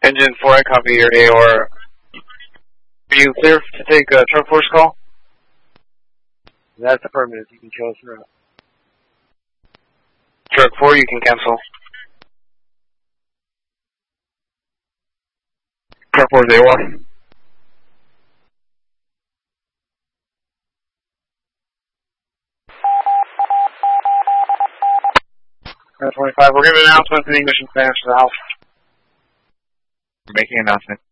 Engine 4, I copy your AOR. Are you clear to take a truck force call? That's affirmative. You can show us around. Truck 4, you can cancel. Truck 4's AOR. 25, we're giving an announcement to the ignition fans for the house. We're making an announcement.